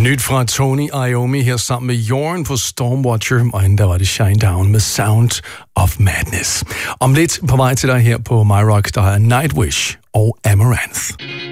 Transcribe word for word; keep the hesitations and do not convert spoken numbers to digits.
Nyt fra Tony Iommi her sammen med Jorn på Stormwatcher, og inden der var det Shinedown med Sound of Madness. Om lidt på vej til dig her på My Rock, der er Nightwish og Amaranth.